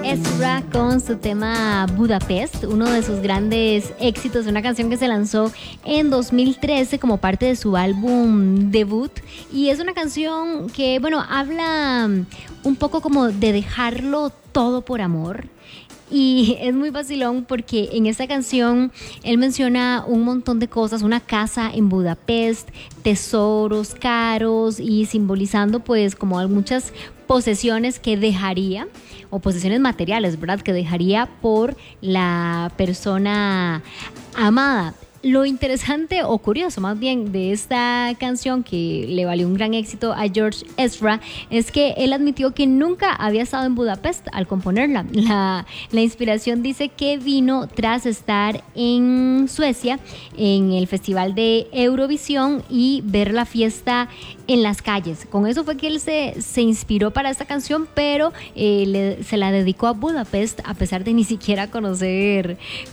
Ezra con su tema Budapest, uno de sus grandes éxitos, una canción que se lanzó en 2013 como parte de su álbum debut, y es una canción que, bueno, habla un poco como de dejarlo todo por amor. Y es muy vacilón porque en esta canción él menciona un montón de cosas, una casa en Budapest, tesoros caros y simbolizando pues como muchas posesiones que dejaría, o posesiones materiales, ¿verdad? Que dejaría por la persona amada. Lo interesante o curioso más bien de esta canción que le valió un gran éxito a George Ezra es que él admitió que nunca había estado en Budapest al componerla. La inspiración dice que vino tras estar en Suecia en el Festival de Eurovisión y ver la fiesta en las calles. Con eso fue que él se inspiró para esta canción, pero se la dedicó a Budapest a pesar de ni siquiera conocer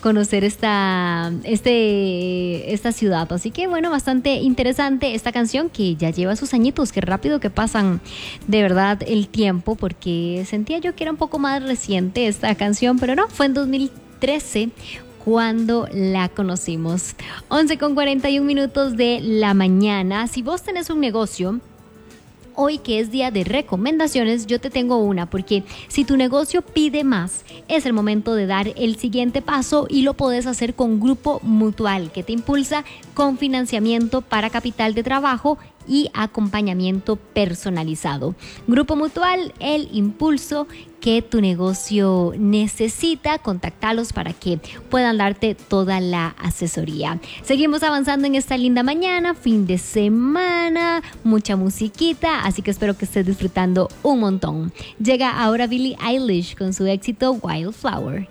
esta ciudad. Así que bueno, bastante interesante esta canción que ya lleva sus añitos. Qué rápido que pasan de verdad el tiempo, porque sentía yo que era un poco más reciente esta canción, pero no, fue en 2013 cuando la conocimos. 11:41 de la mañana. Si vos tenés un negocio, hoy que es día de recomendaciones, yo te tengo una, porque si tu negocio pide más, es el momento de dar el siguiente paso y lo podés hacer con Grupo Mutual, que te impulsa con financiamiento para capital de trabajo y acompañamiento personalizado. Grupo Mutual, el impulso que tu negocio necesita. Contáctalos para que puedan darte toda la asesoría. Seguimos avanzando en esta linda mañana, fin de semana, mucha musiquita, así que espero que estés disfrutando un montón. Llega ahora Billie Eilish con su éxito Wildflower.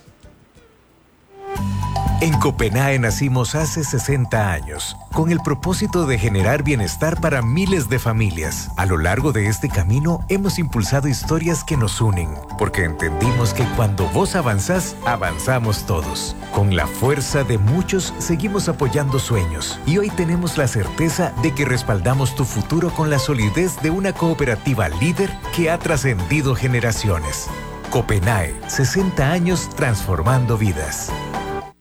En Copenae nacimos hace 60 años, con el propósito de generar bienestar para miles de familias. A lo largo de este camino hemos impulsado historias que nos unen, porque entendimos que cuando vos avanzás, avanzamos todos. Con la fuerza de muchos seguimos apoyando sueños, y hoy tenemos la certeza de que respaldamos tu futuro con la solidez de una cooperativa líder que ha trascendido generaciones. Copenae, 60 años transformando vidas.